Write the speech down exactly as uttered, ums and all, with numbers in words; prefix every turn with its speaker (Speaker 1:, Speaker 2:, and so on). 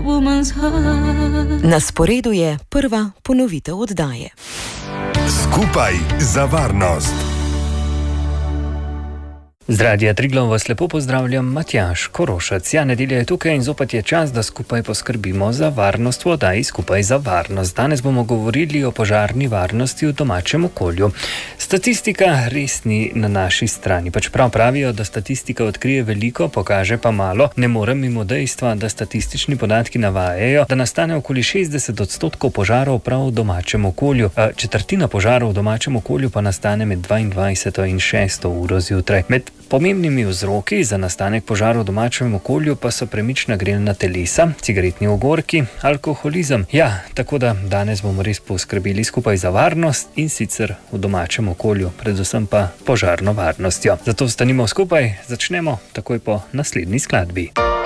Speaker 1: Na sporedu je prva ponovitev oddaje.
Speaker 2: Skupaj za varnost.
Speaker 3: Z Radia Triglav vas lepo pozdravljam, Matjaž Korošec. Ja, nedelja je tukaj in zopet je čas, da skupaj poskrbimo za varnost v oddaji Skupaj za varnost. Danes bomo govorili o požarni varnosti v domačem okolju. Statistika res ni na naši strani. Pač prav pravijo, da statistika odkrije veliko, pokaže pa malo. Ne morem mimo dejstva, da statistični podatki navajajo, da nastane okoli šestdeset odstotkov požarov prav v domačem okolju. Četrtina požarov v domačem okolju pa nastane med dvaindvajseto in šesto uro zjutraj. Med pomembnimi vzroki za nastanek požarov v domačem okolju pa so premična grelna telesa, cigaretni ogorki, alkoholizem. Ja, tako da danes bomo res poskrbeli skupaj za varnost in sicer v domačem okolju, predvsem pa požarno varnostjo. Zato stanimo skupaj, začnemo takoj po naslednji skladbi.